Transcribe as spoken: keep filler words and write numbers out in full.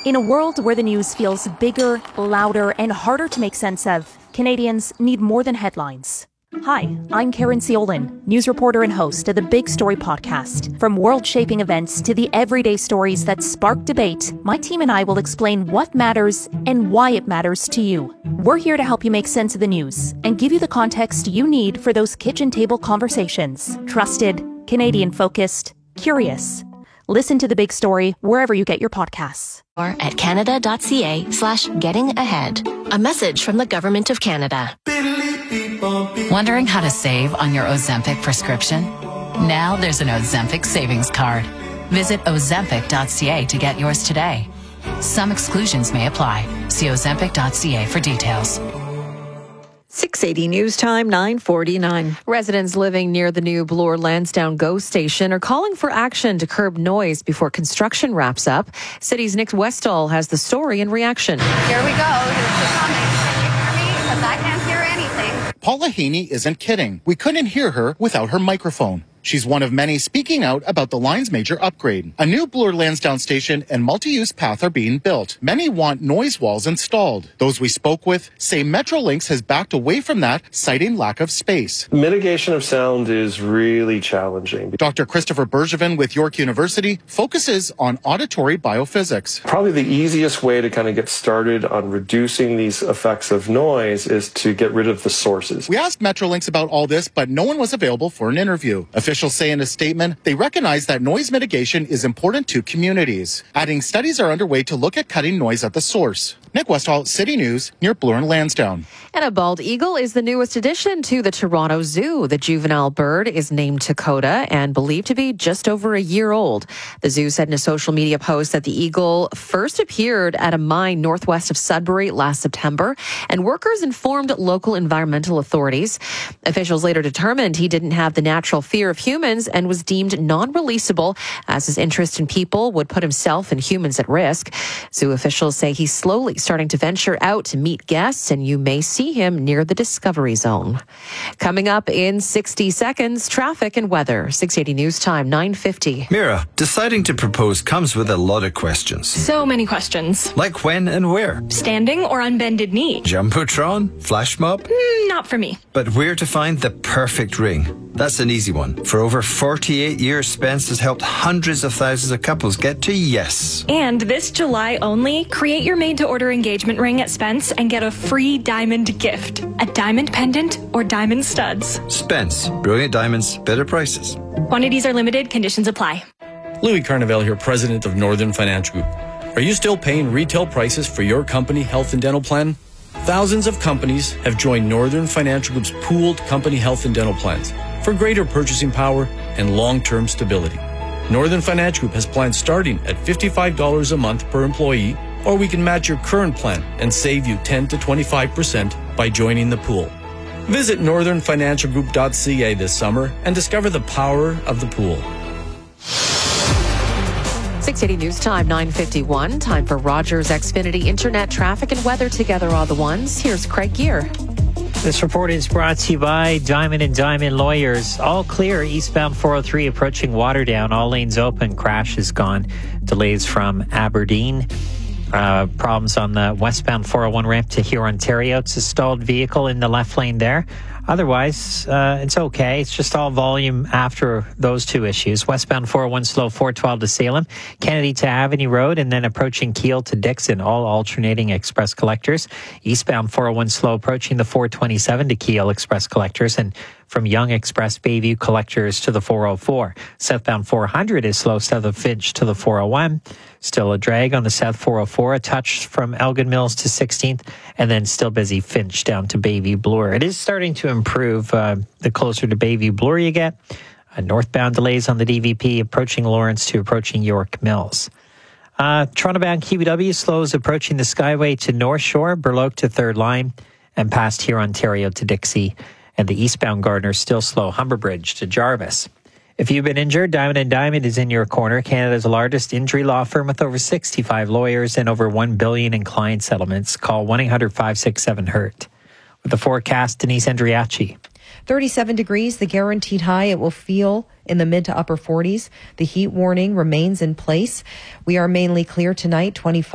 In a world where the news feels bigger, louder, and harder to make sense of, Canadians need more than headlines. Hi, I'm Karen Ciolin, news reporter and host of the Big Story podcast. From world-shaping events to the everyday stories that spark debate, my team and I will explain what matters and why it matters to you. We're here to help you make sense of the news and give you the context you need for those kitchen table conversations. Trusted, Canadian-focused, curious. Listen to The Big Story wherever you get your podcasts. Or at canada.ca slash getting ahead. A message from the Government of Canada. Wondering how to save on your Ozempic prescription? Now there's an Ozempic savings card. Visit ozempic dot c a to get yours today. Some exclusions may apply. See ozempic dot c a for details. six eighty News Time, nine forty-nine. Residents living near the new Bloor Lansdowne GO station are calling for action to curb noise before construction wraps up. City's Nick Westall has the story and reaction. Here we go. Here's the comment. Can you hear me? Because I can't hear anything. Paula Haney isn't kidding. We couldn't hear her without her microphone. She's one of many speaking out about the line's major upgrade. A new Bloor Lansdowne station and multi-use path are being built. Many want noise walls installed. Those we spoke with say Metrolinx has backed away from that, citing lack of space. Mitigation of sound is really challenging. Doctor Christopher Bergevin with York University focuses on auditory biophysics. Probably the easiest way to kind of get started on reducing these effects of noise is to get rid of the sources. We asked Metrolinx about all this, but no one was available for an interview. Officials say in a statement they recognize that noise mitigation is important to communities, adding studies are underway to look at cutting noise at the source. Nick Westall, City News, near Bloor and Lansdowne. And a bald eagle is the newest addition to the Toronto Zoo. The juvenile bird is named Dakota and believed to be just over a year old. The zoo said in a social media post that the eagle first appeared at a mine northwest of Sudbury last September, and workers informed local environmental authorities. Officials later determined he didn't have the natural fear of humans and was deemed non-releasable, as his interest in people would put himself and humans at risk. Zoo officials say he's slowly starting to venture out to meet guests, and you may see him near the Discovery Zone. Coming up in sixty seconds, traffic and weather. six eighty News Time, nine fifty. Mira, deciding to propose comes with a lot of questions. So many questions. Like when and where? Standing or on bended knee? Jumbotron? Flash mob? Mm, not for me. But where to find the perfect ring? That's an easy one. For over forty-eight years, Spence has helped hundreds of thousands of couples get to yes. And this July only, create your made-to-order engagement ring at Spence and get a free diamond gift. A diamond pendant or diamond studs. Spence. Brilliant diamonds, better prices. Quantities are limited. Conditions apply. Louis Carnevale here, president of Northern Financial Group. Are you still paying retail prices for your company health and dental plan? Thousands of companies have joined Northern Financial Group's pooled company health and dental plans for greater purchasing power and long-term stability. Northern Financial Group has plans starting at fifty-five dollars a month per employee, or we can match your current plan and save you ten to twenty-five percent by joining the pool. Visit northern financial group dot c a this summer and discover the power of the pool. six eighty News Time, nine fifty-one. Time for Rogers Xfinity Internet traffic and weather together all the ones. Here's Craig Gear. This report is brought to you by Diamond and Diamond Lawyers. All clear, eastbound four oh three approaching Waterdown. All lanes open. Crash is gone. Delays from Aberdeen. Uh, problems on the westbound four oh one ramp to here, Ontario. It's a stalled vehicle in the left lane there. Otherwise, uh, it's okay. It's just all volume after those two issues. Westbound four oh one slow, four twelve to Salem, Kennedy to Avenue Road, and then approaching Keele to Dixon, all alternating express collectors. Eastbound four oh one slow, approaching the four twenty-seven to Keele express collectors, and from Young Express Bayview collectors to the four oh four. Southbound four hundred is slow south of Finch to the four oh one. Still a drag on the South four oh four, a touch from Elgin Mills to sixteenth, and then still busy Finch down to Bayview Bloor. It is starting to improve uh, the closer to Bayview Bloor you get. Uh, northbound delays on the D V P approaching Lawrence to approaching York Mills. Uh, Toronto-bound Q B W slows approaching the Skyway to North Shore, Burloak to Third Line, and past here Ontario to Dixie. And the eastbound Gardner still slow, Humber Bridge to Jarvis. If you've been injured, Diamond and Diamond is in your corner. Canada's largest injury law firm with over sixty-five lawyers and over one billion dollars in client settlements. Call one eight hundred five six seven hurt. With the forecast, Denise Andriachi. thirty-seven degrees, the guaranteed high. It will feel in the mid to upper forties. The heat warning remains in place. We are mainly clear tonight, twenty-five.